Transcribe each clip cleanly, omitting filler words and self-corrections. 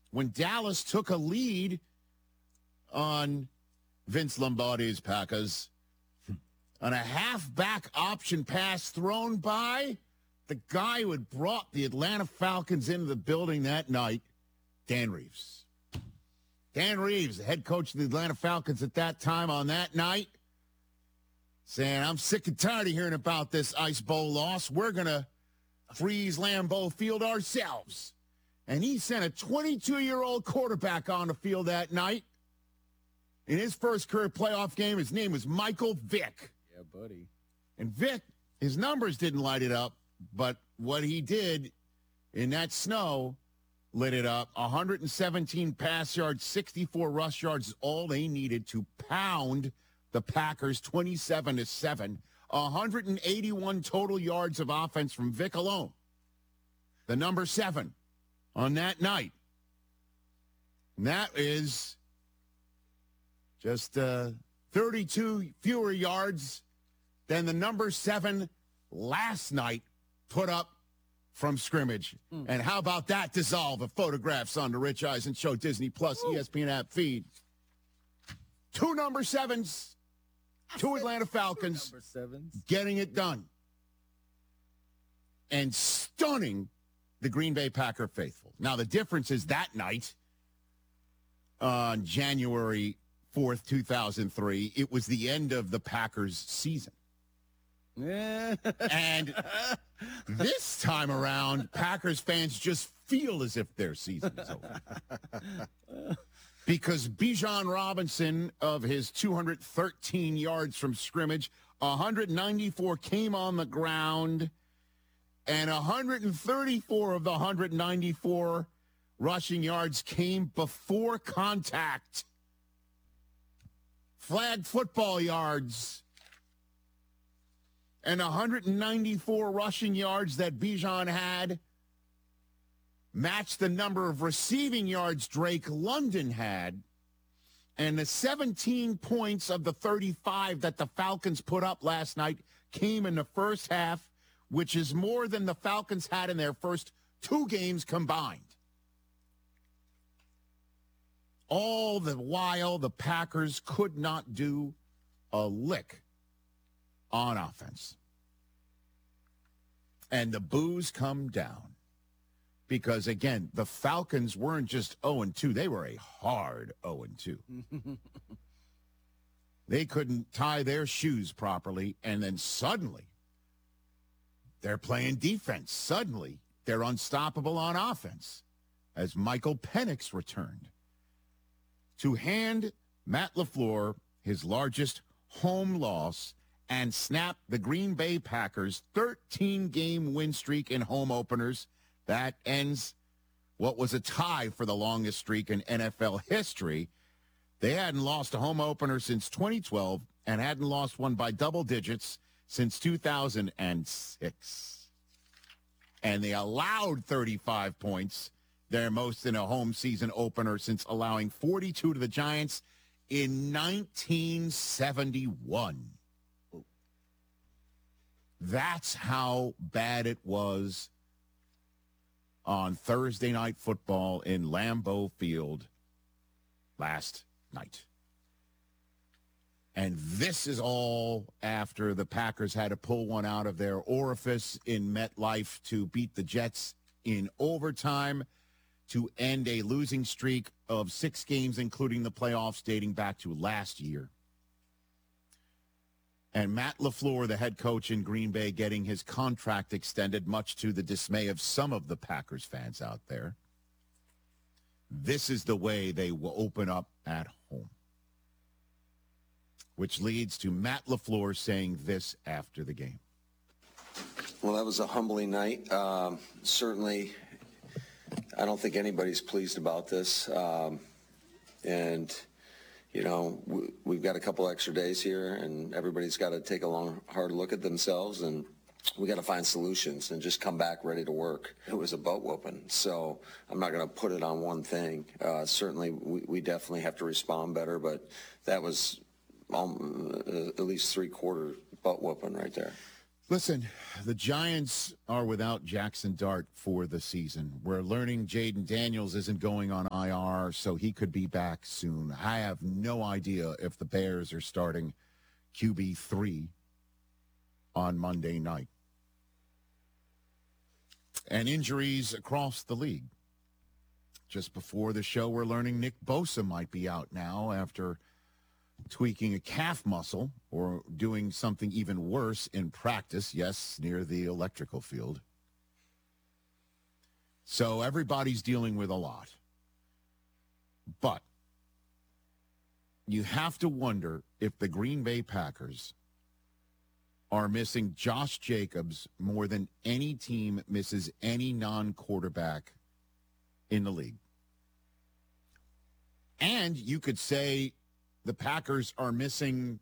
when Dallas took a lead on Vince Lombardi's Packers on a halfback option pass thrown by the guy who had brought the Atlanta Falcons into the building that night, Dan Reeves. Dan Reeves, the head coach of the Atlanta Falcons at that time on that night, saying, I'm sick and tired of hearing about this Ice Bowl loss. We're going to freeze Lambeau Field ourselves. And he sent a 22-year-old quarterback on the field that night. In his first career playoff game, his name was Michael Vick. Yeah, buddy. And Vick, his numbers didn't light it up, but what he did in that snow lit it up. 117 pass yards, 64 rush yards is all they needed to pound the Packers 27-7. 181 total yards of offense from Vick alone. The number 7 on that night. And that is just 32 fewer yards than the number 7 last night put up from scrimmage. And how about that dissolve of photographs on the Rich Eisen Show, Disney Plus, ESPN app feed? 2 number 7s, 2 Atlanta Falcons Number 7s. getting it done. And stunning the Green Bay Packer faithful. Now, the difference is that night on January 4th, 2003, it was the end of the Packers season. Yeah. And this time around, Packers fans just feel as if their season is over. Because Bijan Robinson, of his 213 yards from scrimmage, 194 came on the ground, and 134 of the 194 rushing yards came before contact. Flag football yards. And 194 rushing yards that Bijan had matched the number of receiving yards Drake London had. And the 17 points of the 35 that the Falcons put up last night came in the first half, which is more than the Falcons had in their first 2 games combined. All the while, the Packers could not do a lick on offense. And the boos come down. Because, again, the Falcons weren't just 0-2. They were a hard 0-2. They couldn't tie their shoes properly, and then suddenly they're playing defense. Suddenly they're unstoppable on offense as Michael Penix returned to hand Matt LaFleur his largest home loss and snap the Green Bay Packers' 13-game win streak in home openers. That ends what was a tie for the longest streak in NFL history. They hadn't lost a home opener since 2012 and hadn't lost one by double digits since 2006. And they allowed 35 points, their most in a home season opener since allowing 42 to the Giants in 1971. That's how bad it was on Thursday Night Football in Lambeau Field last night. And this is all after the Packers had to pull one out of their orifice in MetLife to beat the Jets in overtime to end a losing streak of 6 games, including the playoffs dating back to last year. And Matt LaFleur, the head coach in Green Bay, getting his contract extended, much to the dismay of some of the Packers fans out there. This is the way they will open up at home. Which leads to Matt LaFleur saying this after the game. Well, that was a humbling night. Certainly, I don't think anybody's pleased about this. And you know, we've got a couple extra days here, and everybody's got to take a long, hard look at themselves, and we got to find solutions and just come back ready to work. It was a butt whooping, so I'm not going to put it on one thing. Certainly, we definitely have to respond better, but that was at least 3/4 butt whooping right there. Listen, the Giants are without Jackson Dart for the season. We're learning Jaden Daniels isn't going on IR, so he could be back soon. I have no idea if the Bears are starting QB3 on Monday night. And injuries across the league. Just before the show, we're learning Nick Bosa might be out now after tweaking a calf muscle or doing something even worse in practice, yes, near the electrical field. So everybody's dealing with a lot. But you have to wonder if the Green Bay Packers are missing Josh Jacobs more than any team misses any non-quarterback in the league. And you could say the Packers are missing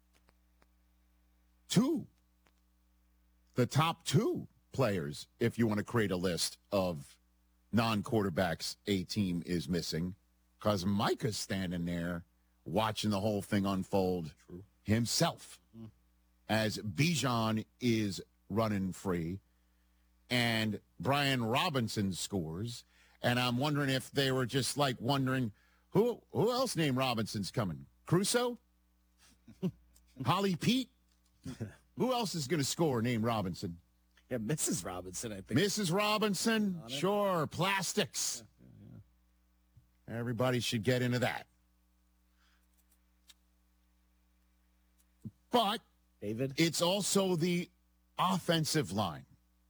the top two players, if you want to create a list of non-quarterbacks a team is missing, because Micah's standing there watching the whole thing unfold himself as Bijan is running free and Brian Robinson scores. And I'm wondering if they were just like wondering, who else named Robinson's coming? Crusoe? Holly Pete? Who else is going to score named Robinson? Yeah, Mrs. Robinson, I think. Mrs. Robinson? Sure. Plastics. Everybody should get into that. But David? it's also the offensive line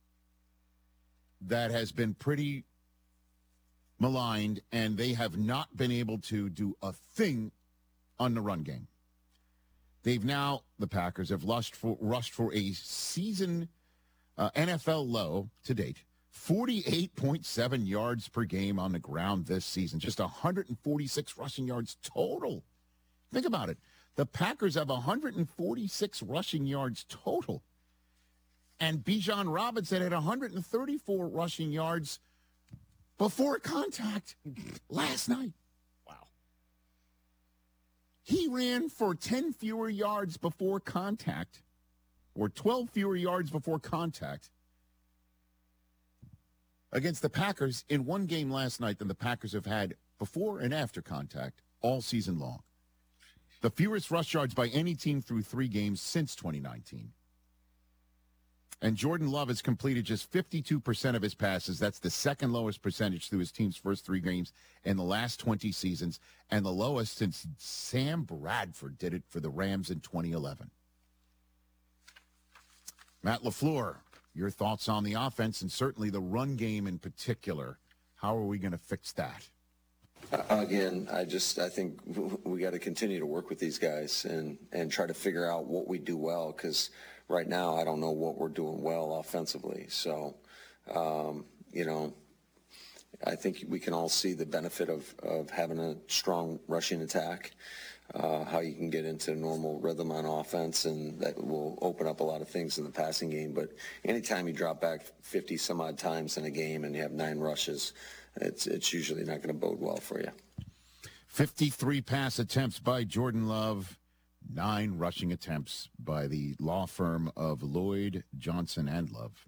that has been pretty maligned, and they have not been able to do a thing on the run game. The Packers have rushed for a season NFL low to date, 48.7 yards per game on the ground this season, just 146 rushing yards total. Think about it. The Packers have 146 rushing yards total. And Bijan Robinson had 134 rushing yards before contact last night. Wow. He ran for 10 fewer yards before contact, or 12 fewer yards before contact against the Packers in one game last night than the Packers have had before and after contact all season long. The fewest rush yards by any team through 3 games since 2019. And Jordan Love has completed just 52% of his passes. That's the second lowest percentage through his team's first 3 games in the last 20 seasons, and the lowest since Sam Bradford did it for the Rams in 2011. Matt LaFleur, your thoughts on the offense and certainly the run game in particular. How are we going to fix that? Again, I think we got to continue to work with these guys and try to figure out what we do well, because right now I don't know what we're doing well offensively. So, I think we can all see the benefit of having a strong rushing attack, how you can get into normal rhythm on offense, and that will open up a lot of things in the passing game. But anytime you drop back 50 some odd times in a game and you have 9 rushes, it's usually not going to bode well for you. 53 pass attempts by Jordan Love, 9 rushing attempts by the law firm of Lloyd, Johnson, and Love.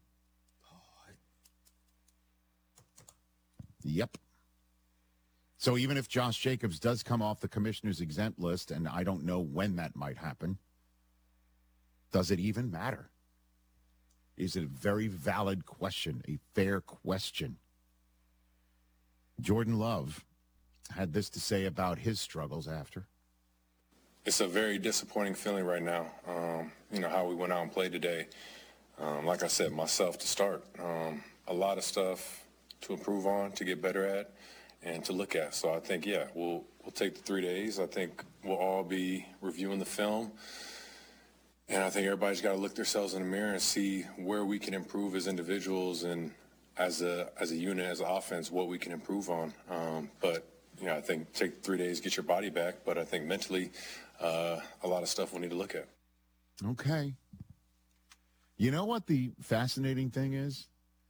Yep. So even if Josh Jacobs does come off the commissioner's exempt list, and I don't know when that might happen, does it even matter? Is it a very valid question, a fair question? Jordan Love had this to say about his struggles after. It's a very disappointing feeling right now, how we went out and played today. Like I said, myself to start. A lot of stuff to improve on, to get better at, and to look at. So I think, we'll take the 3 days. I think we'll all be reviewing the film. And I think everybody's got to look themselves in the mirror and see where we can improve as individuals and as a unit, as an offense, what we can improve on. But I think take 3 days, get your body back. But I think mentally, a lot of stuff we'll need to look at. Okay. You know what the fascinating thing is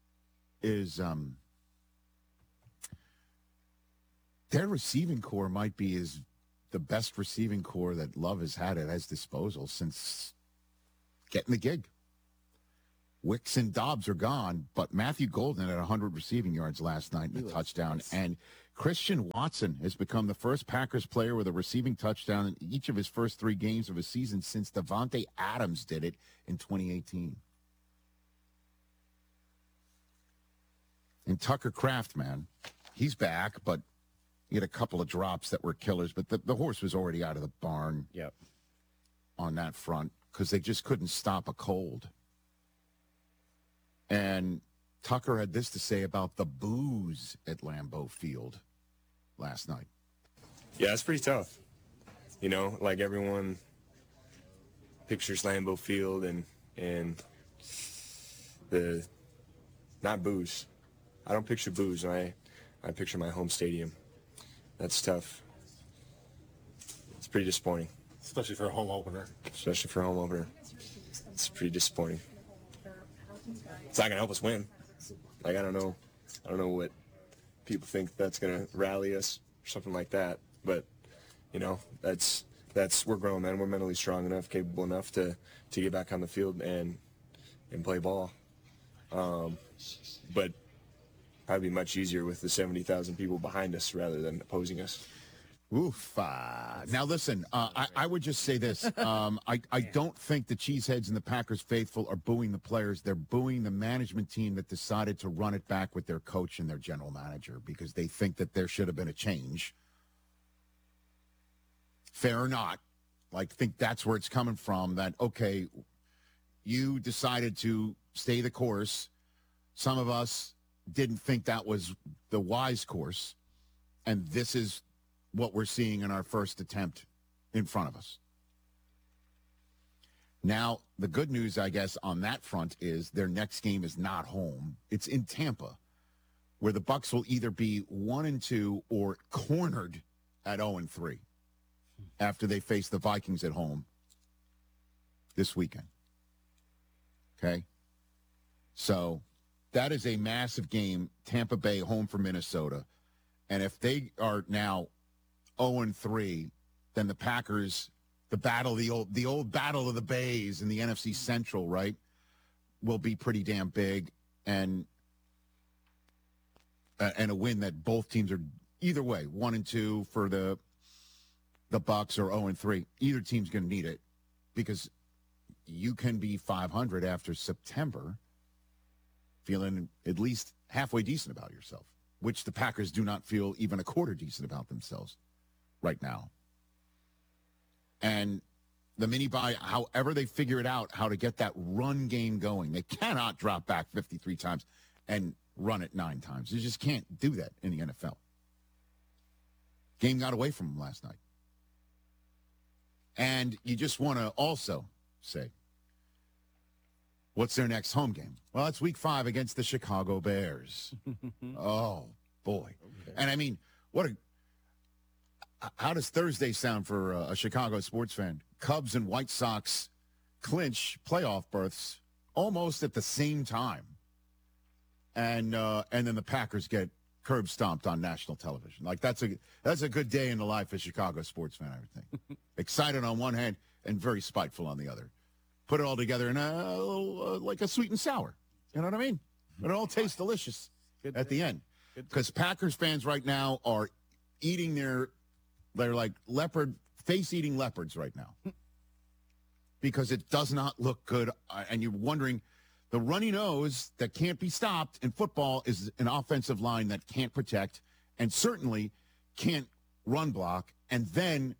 their receiving core might be the best receiving core that Love has had at his disposal since getting the gig. Wicks and Dobbs are gone, but Matthew Golden had 100 receiving yards last night and a touchdown. Nice. And Christian Watson has become the first Packers player with a receiving touchdown in each of his first 3 games of a season since Davante Adams did it in 2018. And Tucker Kraft, man, he's back, but he had a couple of drops that were killers. But the horse was already out of the barn Yep. on that front because they just couldn't stop a cold. And Tucker had this to say about the boos at Lambeau Field last night. Yeah, it's pretty tough. You know, like everyone pictures Lambeau Field and the not booze. I don't picture booze. I picture my home stadium. That's tough. It's pretty disappointing. Especially for a home opener. Especially for a home opener. It's pretty disappointing. It's not gonna help us win. Like I don't know what people think that's gonna rally us or something like that. But you know, that's we're grown men. We're mentally strong enough, capable enough to get back on the field and play ball. But probably much easier with the 70,000 people behind us rather than opposing us. Oof. Now, listen, I would just say this. I don't think the Cheeseheads and the Packers faithful are booing the players. They're booing the management team that decided to run it back with their coach and their general manager because they think that there should have been a change. Fair or not. Like, think that's where it's coming from, that, okay, you decided to stay the course. Some of us didn't think that was the wise course, and this is what we're seeing in our first attempt in front of us. Now, the good news, I guess, on that front is their next game is not home. It's in Tampa, where the Bucs will either be 1-2 or cornered at 0-3 after they face the Vikings at home this weekend. Okay? So that is a massive game, Tampa Bay home for Minnesota. And if they are now 0-3, then the Packers, the old battle of the Bays in the NFC Central, right, will be pretty damn big, and a win that both teams are either way 1-2 for the Bucs or 0-3. Either team's going to need it because you can be 500 after September, feeling at least halfway decent about yourself, which the Packers do not feel even a quarter decent about themselves right now. And the mini-bye, however they figure it out, how to get that run game going. They cannot drop back 53 times and run it 9 times. They just can't do that in the NFL. Game got away from them last night. And you just want to also say, what's their next home game? Well, it's week 5 against the Chicago Bears. Oh, boy. Okay. And I mean, how does Thursday sound for a Chicago sports fan? Cubs and White Sox clinch playoff berths almost at the same time. And then the Packers get curb stomped on national television. Like that's a good day in the life of a Chicago sports fan, I would think. Excited on one hand and very spiteful on the other. Put it all together in like a sweet and sour. You know what I mean? But it all tastes delicious at the end. Because Packers fans right now are eating they're like face-eating leopards right now. Because it does not look good. And you're wondering, the runny nose that can't be stopped in football is an offensive line that can't protect and certainly can't run block, and then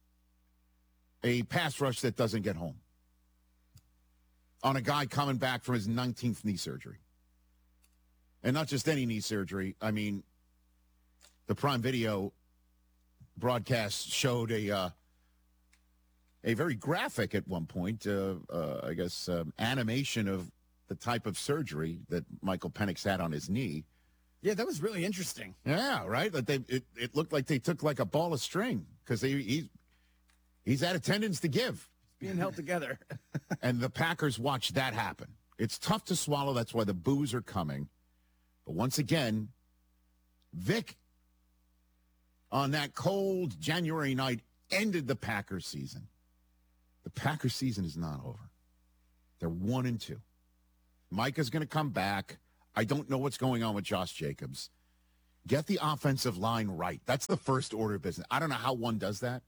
a pass rush that doesn't get home on a guy coming back from his 19th knee surgery. And not just any knee surgery. I mean, the Prime Video broadcast showed a very graphic at one point, animation of the type of surgery that Michael Penix had on his knee. Yeah, that was really interesting. Yeah, right? It looked like they took like a ball of string because he's had a tendons to give. Being held together. And the Packers watched that happen. It's tough to swallow. That's why the boos are coming. But once again, Vic, on that cold January night, ended the Packers season. The Packers season is not over. They're 1-2. Micah's going to come back. I don't know what's going on with Josh Jacobs. Get the offensive line right. That's the first order of business. I don't know how one does that.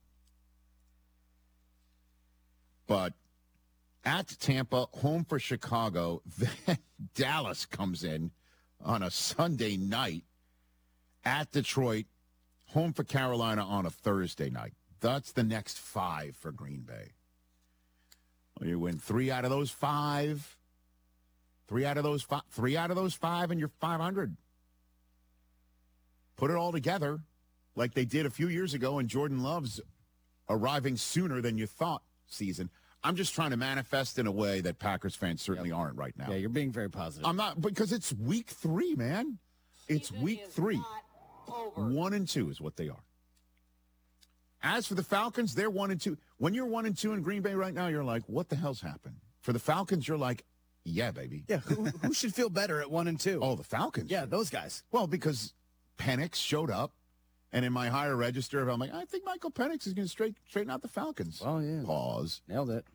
But at Tampa, home for Chicago, then Dallas comes in on a Sunday night. At Detroit, home for Carolina on a Thursday night. That's the next 5 for Green Bay. You win 3 out of those 5. 3 out of those 5. 3 out of those 5, and you're 500. Put it all together like they did a few years ago in Jordan Love's arriving sooner than you thought season. I'm just trying to manifest in a way that Packers fans certainly aren't right now. Yeah, you're being very positive. I'm not, because it's week 3, man. It's week 3. 1-2 is what they are. As for the Falcons, they're 1-2. When you're 1-2 in Green Bay right now, you're like, what the hell's happened? For the Falcons, you're like, yeah, baby. Yeah, who should feel better at 1 and 2? Oh, the Falcons. Yeah, those guys. Well, because Penix showed up, and in my higher register, I'm like, I think Michael Penix is going to straighten out the Falcons. Oh, yeah. Pause. Nailed it.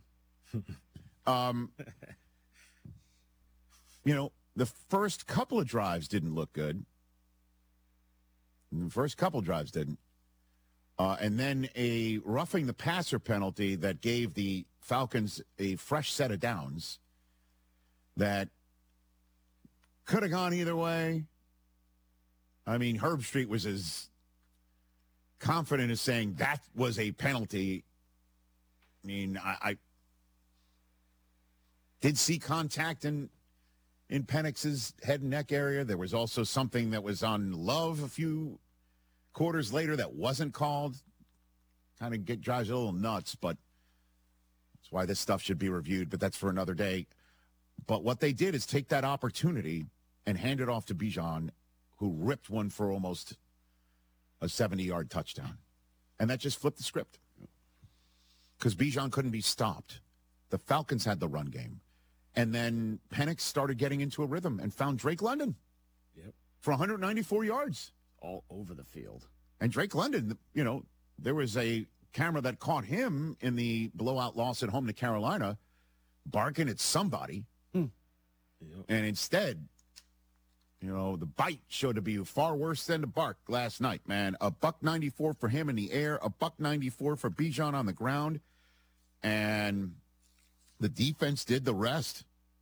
The first couple of drives didn't look good. The first couple of drives didn't. And then a roughing the passer penalty that gave the Falcons a fresh set of downs that could have gone either way. I mean, Herb Street was as confident as saying that was a penalty. I mean, I did see contact in Penix's head and neck area. There was also something that was on Love a few quarters later that wasn't called. Kind of drives you a little nuts, but that's why this stuff should be reviewed, but that's for another day. But what they did is take that opportunity and hand it off to Bijan, who ripped one for almost a 70-yard touchdown. And that just flipped the script. Because Bijan couldn't be stopped. The Falcons had the run game. And then Penix started getting into a rhythm and found Drake London for 194 yards. All over the field. And Drake London, there was a camera that caught him in the blowout loss at home to Carolina barking at somebody. And instead, the bite showed to be far worse than the bark last night, man. $194 for him in the air, $194 for Bijan on the ground. And the defense did the rest.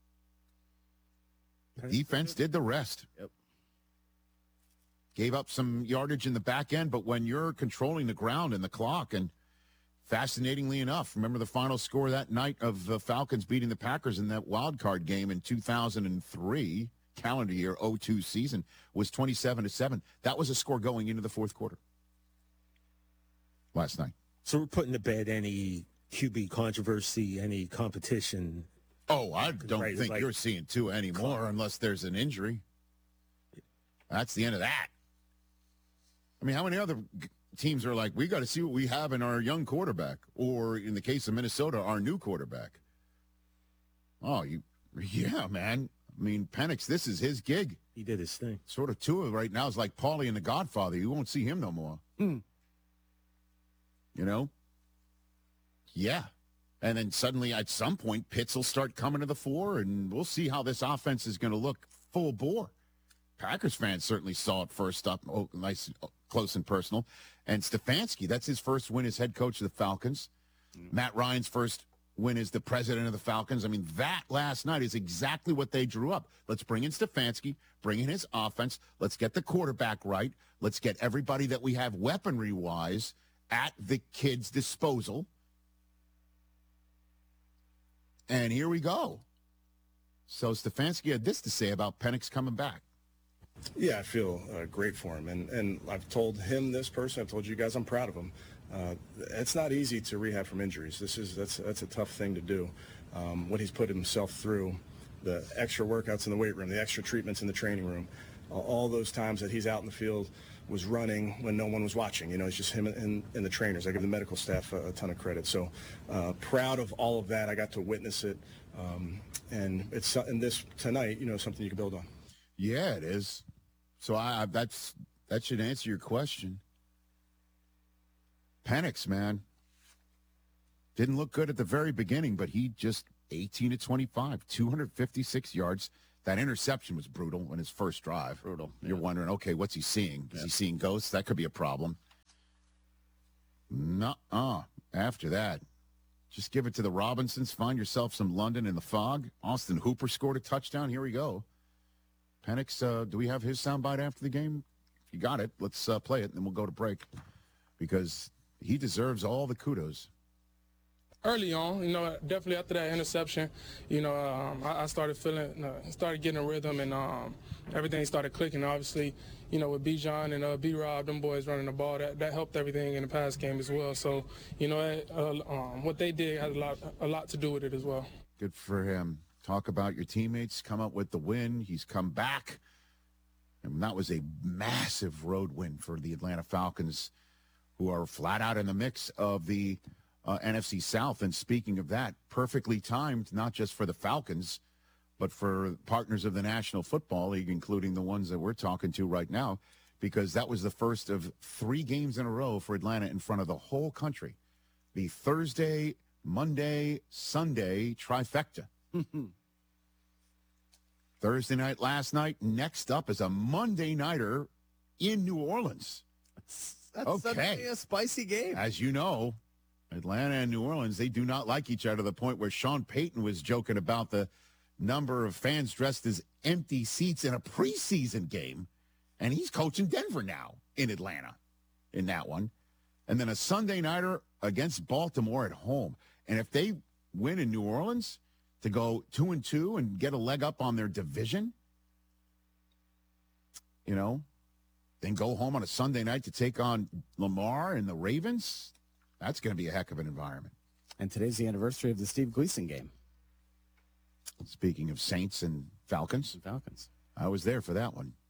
Yep. Gave up some yardage in the back end, but when you're controlling the ground and the clock, and fascinatingly enough, remember the final score that night of the Falcons beating the Packers in that wild card game in 2003, calendar year 02 season, was 27-7. That was a score going into the fourth quarter last night. So we're putting to bed any QB controversy, any competition. Oh, I don't Right, think like- you're seeing two anymore unless there's an injury. That's the end of that. I mean, how many other teams are like, we got to see what we have in our young quarterback, or in the case of Minnesota, our new quarterback? Oh, yeah, man. I mean, Penix, this is his gig. He did his thing. Sort of Tua right now is like Paulie in The Godfather. You won't see him no more. Yeah. And then suddenly at some point, Pitts will start coming to the fore, and we'll see how this offense is going to look full bore. Packers fans certainly saw it first up, nice, close and personal. And Stefanski, that's his first win as head coach of the Falcons. Matt Ryan's first win as the president of the Falcons. I mean, that last night is exactly what they drew up. Let's bring in Stefanski, bring in his offense. Let's get the quarterback right. Let's get everybody that we have weaponry-wise at the kid's disposal. And here we go. So Stefanski had this to say about Penix coming back. Yeah, I feel great for him. And I've told him this personally. I've told you guys I'm proud of him. It's not easy to rehab from injuries. That's a tough thing to do. What he's put himself through, the extra workouts in the weight room, the extra treatments in the training room, all those times that he's out in the field was running when no one was watching. It's just him and the trainers. I give the medical staff a ton of credit. So proud of all of that. I got to witness it. And it's in this tonight, something you can build on. Yeah, it is. So that should answer your question. Penix, man, didn't look good at the very beginning, but he just 18-25, 256 yards. That interception was brutal in his first drive. Brutal. You're wondering, okay, what's he seeing? Is he seeing ghosts? That could be a problem. Nuh-uh. After that, just give it to the Robinsons. Find yourself some London in the fog. Austin Hooper scored a touchdown. Here we go. Penix, do we have his soundbite after the game? If you got it, let's play it, and then we'll go to break because he deserves all the kudos. Early on, definitely after that interception, I started started getting a rhythm, and everything started clicking. Obviously, with Bijan and B-Rob, them boys running the ball, that helped everything in the pass game as well. So, what they did had a lot to do with it as well. Good for him. Talk about your teammates, come up with the win. He's come back, and that was a massive road win for the Atlanta Falcons, who are flat out in the mix of the NFC South. And speaking of that, perfectly timed, not just for the Falcons, but for partners of the National Football League, including the ones that we're talking to right now, because that was the first of 3 games in a row for Atlanta in front of the whole country. The Thursday, Monday, Sunday trifecta. Thursday night last night. Next up is a Monday nighter in New Orleans. That's suddenly a spicy game. As you know, Atlanta and New Orleans, they do not like each other to the point where Sean Payton was joking about the number of fans dressed as empty seats in a preseason game. And he's coaching Denver now in Atlanta in that one. And then a Sunday nighter against Baltimore at home. And if they win in New Orleans to go 2-2 and get a leg up on their division, then go home on a Sunday night to take on Lamar and the Ravens, that's going to be a heck of an environment. And today's the anniversary of the Steve Gleason game. Speaking of Saints and Falcons. I was there for that one.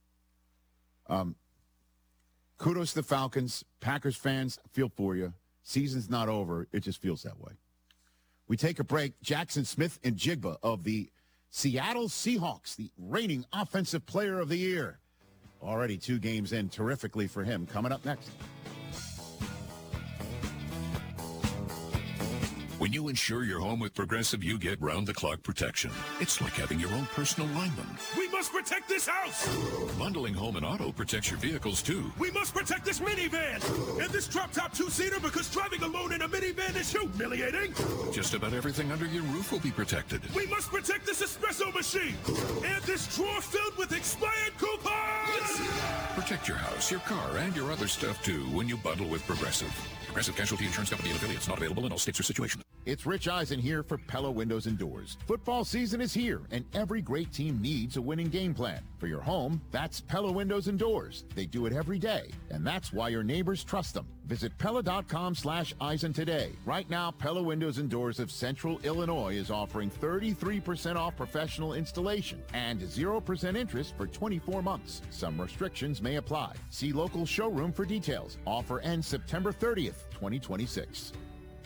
Kudos to the Falcons. Packers fans, feel for you. Season's not over. It just feels that way. We take a break. Jackson Smith and Jigba of the Seattle Seahawks, the reigning offensive player of the year. Already 2 games in terrifically for him. Coming up next. When you insure your home with Progressive, you get round-the-clock protection. It's like having your own personal lineman. We must protect this house! Bundling home and auto protects your vehicles, too. We must protect this minivan! And this drop-top 2-seater, because driving alone in a minivan is humiliating! Just about everything under your roof will be protected. We must protect this espresso machine! And this drawer filled with expired coupons! Protect your house, your car, and your other stuff, too, when you bundle with Progressive. Progressive Casualty Insurance Company and affiliates. Not available in all states or situations. It's Rich Eisen here for Pella Windows and Doors. Football season is here, and every great team needs a winning game plan. For your home, that's Pella Windows and Doors. They do it every day, and that's why your neighbors trust them. Visit Pella.com/Eisen today. Right now, Pella Windows and Doors of Central Illinois is offering 33% off professional installation and 0% interest for 24 months. Some restrictions may apply. See local showroom for details. Offer ends September 30th, 2026.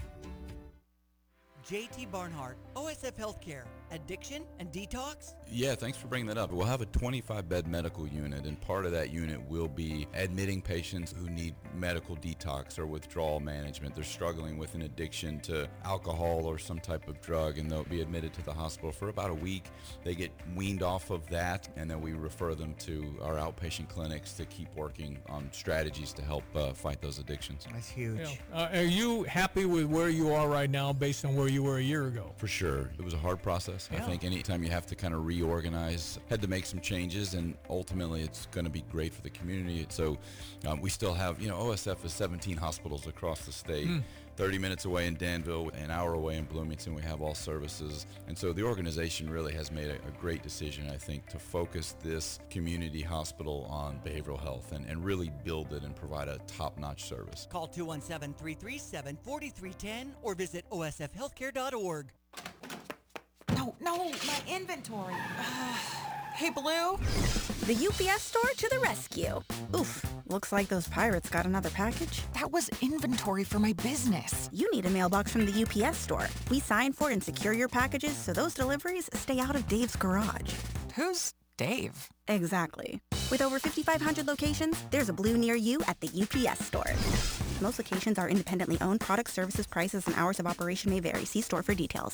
JT Barnhart, OSF Healthcare, addiction and detox? Yeah, thanks for bringing that up. We'll have a 25-bed medical unit, and part of that unit will be admitting patients who need medical detox or withdrawal management. They're struggling with an addiction to alcohol or some type of drug, and they'll be admitted to the hospital for about a week. They get weaned off of that, and then we refer them to our outpatient clinics to keep working on strategies to help fight those addictions. That's huge. Yeah. Are you happy with where you are right now based on where you were a year ago? For sure. It was a hard process. Yeah. I think anytime you have to kind of reorganize, had to make some changes, and ultimately it's going to be great for the community. So we still have, OSF is 17 hospitals across the state. 30 minutes away in Danville, an hour away in Bloomington, we have all services. And so the organization really has made a great decision, I think, to focus this community hospital on behavioral health and really build it and provide a top-notch service. Call 217-337-4310 or visit osfhealthcare.org. No, my inventory. Hey, Blue. The UPS store to the rescue. Oof, looks like those pirates got another package. That was inventory for my business. You need a mailbox from the UPS store. We sign for and secure your packages so those deliveries stay out of Dave's garage. Who's Dave? Exactly. With over 5,500 locations, there's a Blue near you at the UPS store. Most locations are independently owned. Product, services, prices, and hours of operation may vary. See store for details.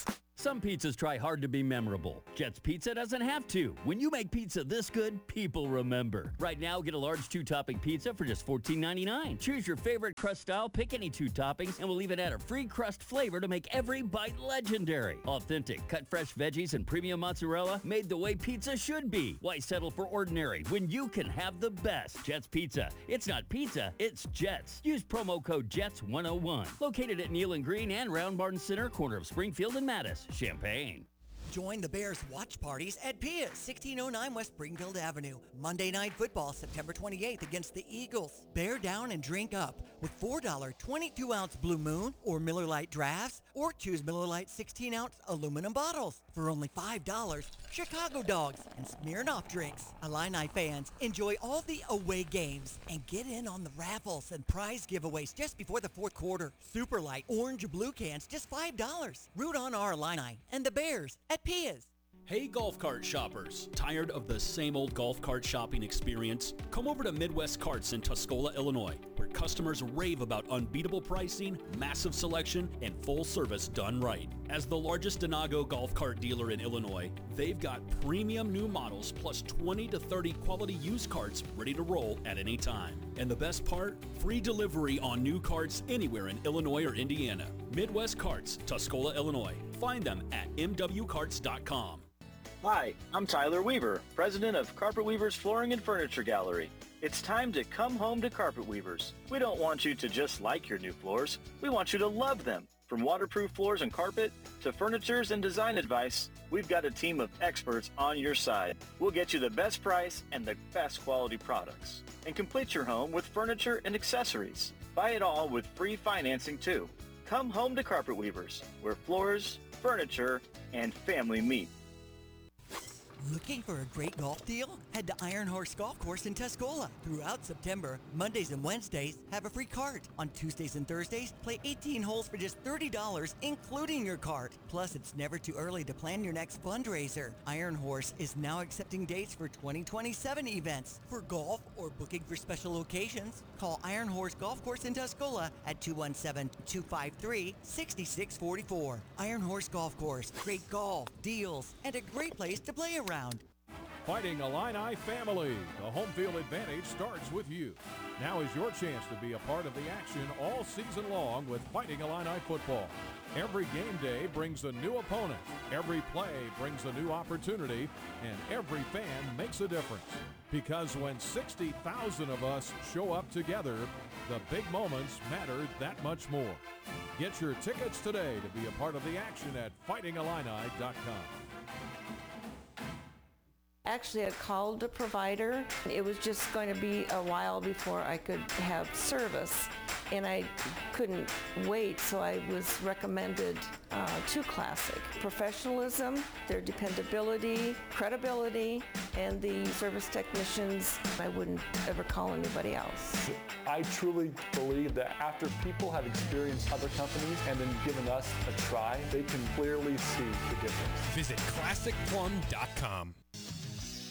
Some pizzas try hard to be memorable. Jet's Pizza doesn't have to. When you make pizza this good, people remember. Right now, get a large 2-topping pizza for just $14.99. Choose your favorite crust style, pick any 2 toppings, and we'll even add a free crust flavor to make every bite legendary. Authentic, cut fresh veggies and premium mozzarella made the way pizza should be. Why settle for ordinary when you can have the best? Jet's Pizza. It's not pizza, it's Jet's. Use promo code JETS101. Located at Neal and Green and Round Barton Center, corner of Springfield and Mattis. Champaign. Join the Bears watch parties at Pia's, 1609 West Springfield Avenue. Monday Night Football, September 28th against the Eagles. Bear down and drink up with $4 22-ounce Blue Moon or Miller Lite drafts, or choose Miller Lite 16-ounce aluminum bottles. For only $5, Chicago Dogs and Smirnoff drinks. Illini fans, enjoy all the away games and get in on the raffles and prize giveaways just before the fourth quarter. Super Light orange blue cans, just $5. Root on our Illini and the Bears at Pia's. Hey golf cart shoppers, tired of the same old golf cart shopping experience? Come over to Midwest Carts in Tuscola, Illinois, where customers rave about unbeatable pricing, massive selection, and full service done right. As the largest Denago golf cart dealer in Illinois, they've got premium new models plus 20 to 30 quality used carts ready to roll at any time. And the best part? Free delivery on new carts anywhere in Illinois or Indiana. Midwest Carts, Tuscola, Illinois. Find them at mwcarts.com. Hi, I'm Tyler Weaver, president of Carpet Weavers Flooring and Furniture Gallery. It's time to come home to Carpet Weavers. We don't want you to just like your new floors. We want you to love them. From waterproof floors and carpet to furnitures and design advice, we've got a team of experts on your side. We'll get you the best price and the best quality products. And complete your home with furniture and accessories. Buy it all with free financing too. Come home to Carpet Weavers, where floors, furniture, and family meet. Looking for a great golf deal? Head to Iron Horse Golf Course in Tuscola. Throughout September, Mondays and Wednesdays, have a free cart. On Tuesdays and Thursdays, play 18 holes for just $30, including your cart. Plus, it's never too early to plan your next fundraiser. Iron Horse is now accepting dates for 2027 events. For golf or booking for special occasions, call Iron Horse Golf Course in Tuscola at 217-253-6644. Iron Horse Golf Course. Great golf, deals, and a great place to play around. Fighting Illini family. The home field advantage starts with you. Now is your chance to be a part of the action all season long with Fighting Illini football. Every game day brings a new opponent. Every play brings a new opportunity. And every fan makes a difference. Because when 60,000 of us show up together, the big moments matter that much more. Get your tickets today to be a part of the action at fightingillini.com. Actually, I called the provider. It was just going to be a while before I could have service, and I couldn't wait, so I was recommended to Classic. Professionalism, their dependability, credibility, and the service technicians, I wouldn't ever call anybody else. I truly believe that after people have experienced other companies and then given us a try, they can clearly see the difference. Visit ClassicPlum.com.